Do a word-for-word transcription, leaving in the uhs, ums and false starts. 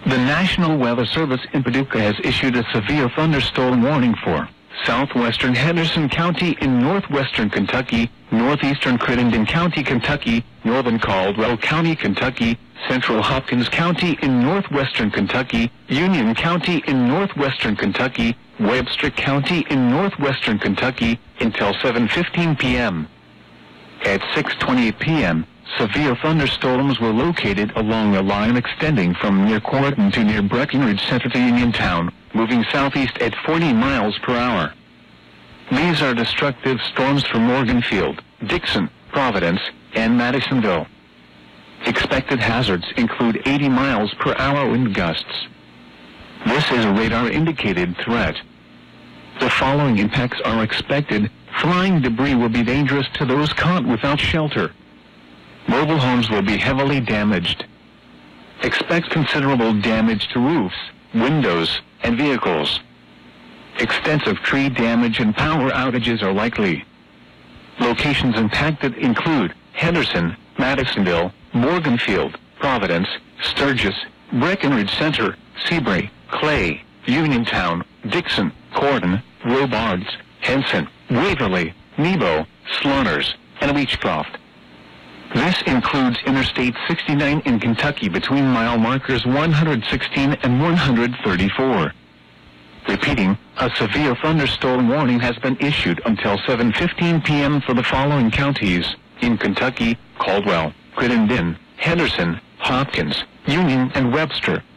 The National Weather Service in Paducah has issued a severe thunderstorm warning for southwestern Henderson County in northwestern Kentucky, northeastern Crittenden County, Kentucky, northern Caldwell County, Kentucky, central Hopkins County in northwestern Kentucky, Union County in northwestern Kentucky, Webster County in northwestern Kentucky, until seven fifteen p m At six twenty-eight p m, severe thunderstorms were located along a line extending from near Corydon to near Breckenridge Center to Uniontown, moving southeast at forty miles per hour. These are destructive storms for Morganfield, Dixon, Providence, and Madisonville. Expected hazards include eighty miles per hour wind gusts. This is a radar-indicated threat. The following impacts are expected. Flying debris will be dangerous to those caught without shelter. Mobile homes will be heavily damaged. Expect considerable damage to roofs, windows, and vehicles. Extensive tree damage and power outages are likely. Locations impacted include Henderson, Madisonville, Morganfield, Providence, Sturgis, Breckenridge Center, Seabury, Clay, Uniontown, Dixon, Corydon, Robards, Henson, Waverly, Nebo, Slaughters, and Leachcroft. This includes Interstate sixty-nine in Kentucky between mile markers one hundred sixteen and one hundred thirty-four. Repeating, a severe thunderstorm warning has been issued until seven fifteen p m for the following counties in Kentucky: Caldwell, Crittenden, Henderson, Hopkins, Union, and Webster.